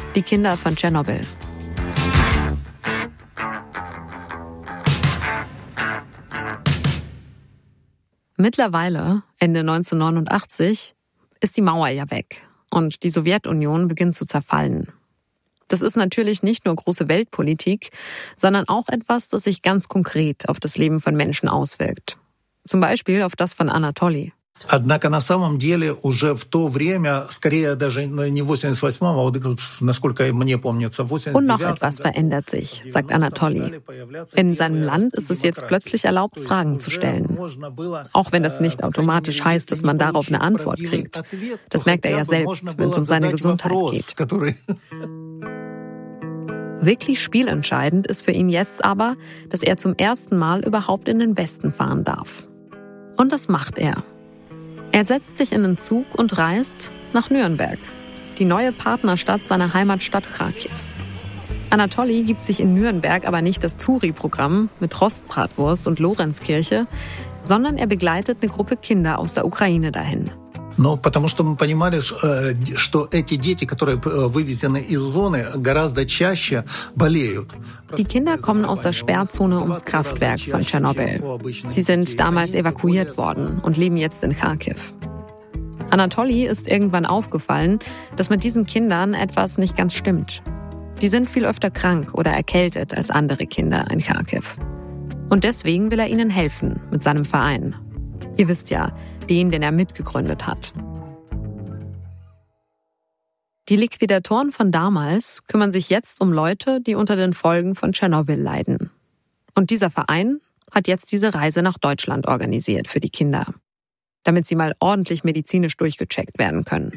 Die Kinder von Tschernobyl. Mittlerweile, Ende 1989, ist die Mauer ja weg und die Sowjetunion beginnt zu zerfallen. Das ist natürlich nicht nur große Weltpolitik, sondern auch etwas, das sich ganz konkret auf das Leben von Menschen auswirkt. Zum Beispiel auf das von Anatoli. Однако на самом деле уже в то время, скорее даже не в 88-м, а вот, насколько мне помнится, в 89-м. Und noch etwas verändert sich, sagt Anatoli. In seinem Land ist es jetzt plötzlich erlaubt, Fragen zu stellen. Auch wenn das nicht automatisch heißt, dass man darauf eine Antwort kriegt. Das merkt er ja selbst, wenn es um seine Gesundheit geht. Wirklich spielentscheidend ist für ihn jetzt aber, dass er zum ersten Mal überhaupt in den Westen fahren darf. Und das macht er. Er setzt sich in den Zug und reist nach Nürnberg, die neue Partnerstadt seiner Heimatstadt Charkiw. Anatoli gibt sich in Nürnberg aber nicht das Zuri-Programm mit Rostbratwurst und Lorenzkirche, sondern er begleitet eine Gruppe Kinder aus der Ukraine dahin. Но потому что мы понимали, что эти дети, которые вывезены из зоны, гораздо чаще болеют. Die Kinder kommen aus der Sperrzone ums Kraftwerk von Tschernobyl. Sie sind damals evakuiert worden und leben jetzt in Charkiw. Anatoli ist irgendwann aufgefallen, dass mit diesen Kindern etwas nicht ganz stimmt. Die sind viel öfter krank oder erkältet als andere Kinder in Charkiw. Und deswegen will er ihnen helfen mit seinem Verein. Ihr wisst ja, den er mitgegründet hat. Die Liquidatoren von damals kümmern sich jetzt um Leute, die unter den Folgen von Tschernobyl leiden. Und dieser Verein hat jetzt diese Reise nach Deutschland organisiert für die Kinder, damit sie mal ordentlich medizinisch durchgecheckt werden können.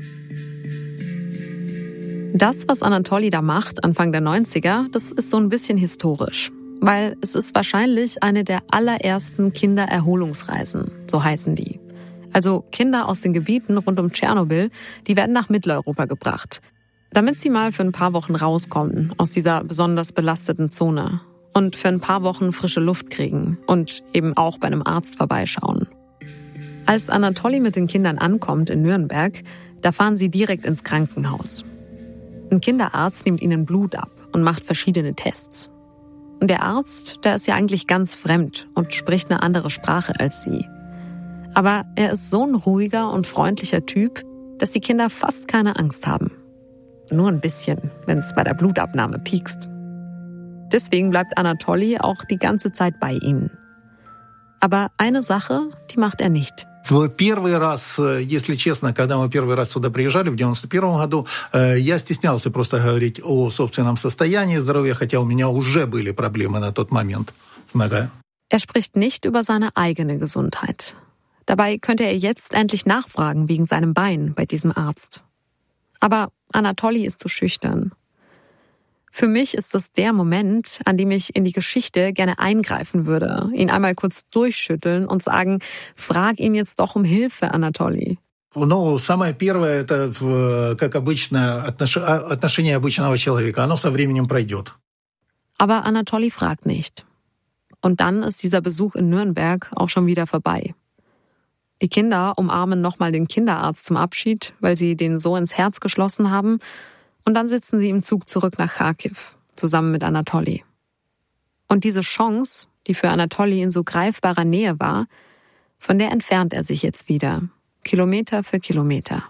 Das, was Anatoli da macht, Anfang der 90er, das ist so ein bisschen historisch. Weil es ist wahrscheinlich eine der allerersten Kindererholungsreisen, so heißen die. Also Kinder aus den Gebieten rund um Tschernobyl, die werden nach Mitteleuropa gebracht, damit sie mal für ein paar Wochen rauskommen aus dieser besonders belasteten Zone und für ein paar Wochen frische Luft kriegen und eben auch bei einem Arzt vorbeischauen. Als Anatoli mit den Kindern ankommt in Nürnberg, da fahren sie direkt ins Krankenhaus. Ein Kinderarzt nimmt ihnen Blut ab und macht verschiedene Tests. Und der Arzt, der ist ja eigentlich ganz fremd und spricht eine andere Sprache als sie. Aber er ist so ein ruhiger und freundlicher Typ, dass die Kinder fast keine Angst haben. Nur ein bisschen, wenn es bei der Blutabnahme piekst. Deswegen bleibt Anatoli auch die ganze Zeit bei ihnen. Aber eine Sache, die macht er nicht. В первый раз, если честно, когда мы первый раз сюда приезжали в 91 году, я стеснялся просто говорить о собственном состоянии здоровья, хотя у меня уже были проблемы на тот момент с ногой. Er spricht nicht über seine eigene Gesundheit. Dabei könnte er jetzt endlich nachfragen wegen seinem Bein bei diesem Arzt. Aber Anatoli ist zu schüchtern. Für mich ist das der Moment, an dem ich in die Geschichte gerne eingreifen würde, ihn einmal kurz durchschütteln und sagen, frag ihn jetzt doch um Hilfe, Anatoli. Ну, самое первое, это, как обычно, отношение обычного человека. Оно со временем пройдет. Aber Anatoli fragt nicht. Und dann ist dieser Besuch in Nürnberg auch schon wieder vorbei. Die Kinder umarmen nochmal den Kinderarzt zum Abschied, weil sie den so ins Herz geschlossen haben. Und dann sitzen sie im Zug zurück nach Charkiw, zusammen mit Anatoli. Und diese Chance, die für Anatoli in so greifbarer Nähe war, von der entfernt er sich jetzt wieder, Kilometer für Kilometer.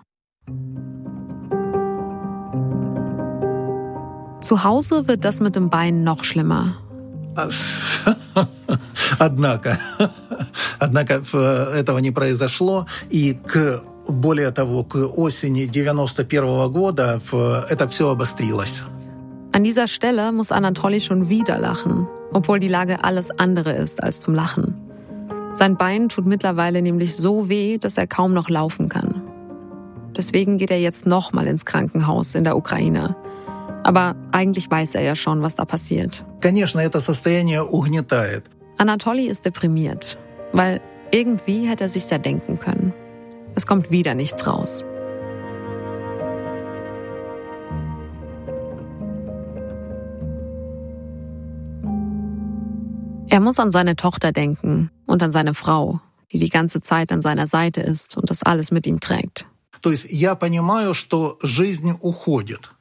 Zu Hause wird das mit dem Bein noch schlimmer. Однако этого не произошло, и более того, к осени 91 года это все обострилось. An dieser Stelle muss Anatoli schon wieder lachen, obwohl die Lage alles andere ist als zum Lachen. Sein Bein tut mittlerweile nämlich so weh, dass er kaum noch laufen kann. Deswegen geht er jetzt nochmal ins Krankenhaus in der Ukraine. Aber eigentlich weiß er ja schon, was da passiert. Конечно, это состояние угнетает. Anatoli ist deprimiert, weil irgendwie hätte er sich's ja denken können. Es kommt wieder nichts raus. Er muss an seine Tochter denken und an seine Frau, die ganze Zeit an seiner Seite ist und das alles mit ihm trägt. То есть я понимаю, что жизнь уходит.